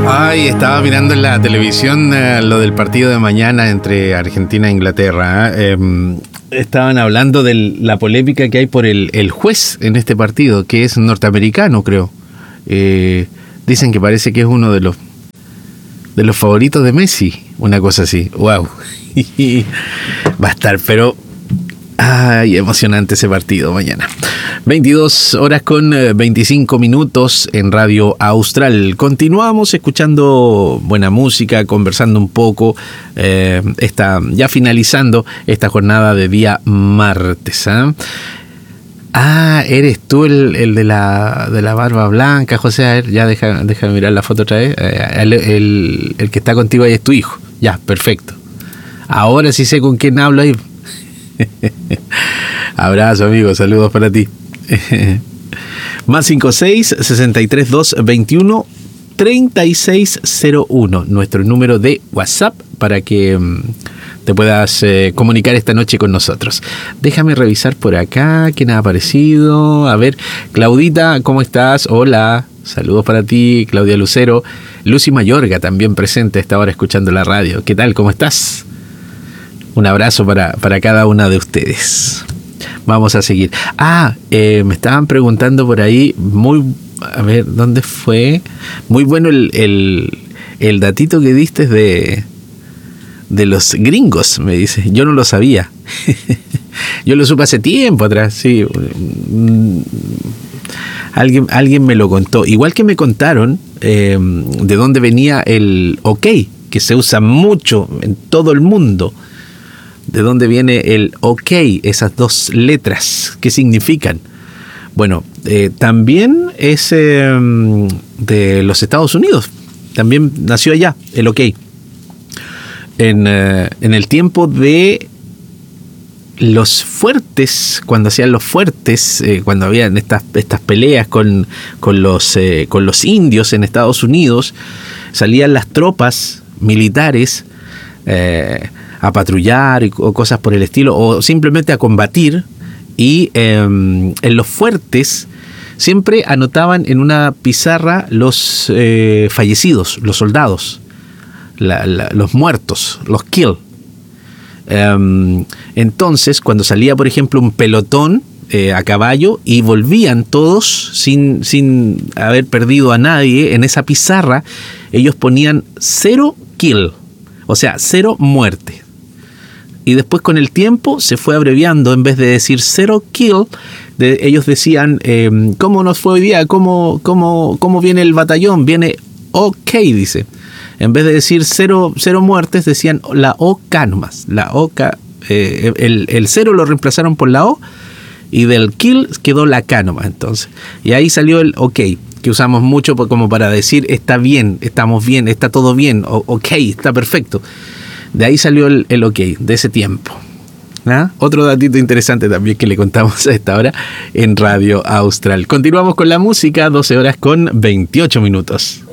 Ay, estaba mirando en la televisión lo del partido de mañana entre Argentina e Inglaterra. Estaban hablando de la polémica que hay por el juez en este partido, que es norteamericano, creo. Dicen que parece que es uno de los favoritos de Messi, una cosa así. ¡Wow! Va a estar, pero... Ay, emocionante ese partido mañana. 22 horas con 25 minutos en Radio Austral. Continuamos escuchando buena música, conversando un poco, ya finalizando esta jornada de día martes. Eres tú el de la barba blanca, José. A ver, ya deja mirar la foto otra vez. El que está contigo ahí es tu hijo. Ya, perfecto. Ahora sí sé con quién hablo ahí. Abrazo, amigo, saludos para ti. Más 56-63-221-3601, nuestro número de WhatsApp para que te puedas comunicar esta noche con nosotros. Déjame revisar por acá quién ha aparecido. A ver, Claudita, ¿cómo estás? Hola, saludos para ti, Claudia Lucero. Lucy Mayorga también presente a esta hora escuchando la radio. ¿Qué tal? ¿Cómo estás? Un abrazo para cada una de ustedes. Vamos a seguir. Me estaban preguntando por ahí, a ver, ¿dónde fue? Muy bueno el datito que diste de los gringos, me dice. Yo no lo sabía. Yo lo supe hace tiempo atrás, sí. Alguien me lo contó. Igual que me contaron de dónde venía el OK, que se usa mucho en todo el mundo. ¿De dónde viene el OK? Esas dos letras, ¿qué significan? Bueno, también es de los Estados Unidos. También nació allá, el OK. En el tiempo de los fuertes, cuando hacían los fuertes, cuando habían estas peleas con los indios en Estados Unidos, salían las tropas militares a patrullar o cosas por el estilo, o simplemente a combatir, y en los fuertes siempre anotaban en una pizarra los fallecidos, los soldados, los muertos, los kill. Entonces, cuando salía, por ejemplo, un pelotón a caballo y volvían todos sin haber perdido a nadie, en esa pizarra ellos ponían 0 kill, o sea, 0 muerte. Y después, con el tiempo, se fue abreviando. En vez de decir 0 kill, ellos decían, ¿cómo nos fue hoy día? ¿Cómo viene el batallón? Viene OK, dice. En vez de decir 0 muertes, decían la OK nomás. La OK, el 0 lo reemplazaron por la O, y del kill quedó la K nomás, entonces. Y ahí salió el OK, que usamos mucho como para decir está bien, estamos bien, está todo bien, OK, está perfecto. De ahí salió el OK, de ese tiempo. Otro datito interesante también que le contamos a esta hora en Radio Austral. Continuamos con la música, 12 horas con 28 minutos.